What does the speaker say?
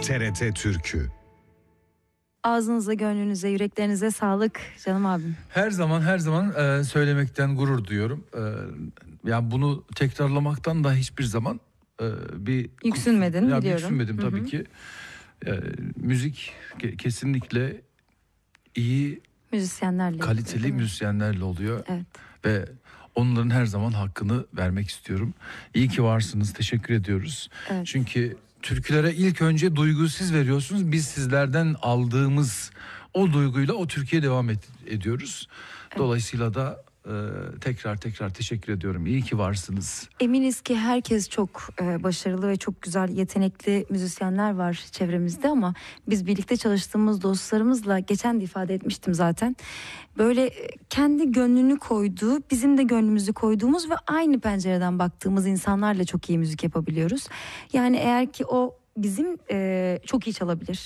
TRT Türkü. Ağzınıza, gönlünüze, yüreklerinize sağlık canım abim. Her zaman söylemekten gurur duyuyorum. Yani bunu tekrarlamaktan da hiçbir zaman bir yüksünmedin biliyorum. Yüksünmedim tabii ki. Müzik kesinlikle iyi, müzisyenlerle, kaliteli müzisyenlerle oluyor. Evet. Ve onların her zaman hakkını vermek istiyorum. İyi ki varsınız. Teşekkür ediyoruz. Evet. Çünkü türkülere ilk önce duyguyu siz veriyorsunuz. Biz sizlerden aldığımız o duyguyla o türküye devam ediyoruz. Evet. Dolayısıyla da tekrar teşekkür ediyorum. İyi ki varsınız. Eminiz ki herkes çok başarılı ve çok güzel, yetenekli müzisyenler var çevremizde ama biz birlikte çalıştığımız dostlarımızla, geçen de ifade etmiştim zaten, böyle kendi gönlünü koyduğu, bizim de gönlümüzü koyduğumuz ve aynı pencereden baktığımız insanlarla çok iyi müzik yapabiliyoruz. Yani eğer ki o bizim çok iyi çalabilir,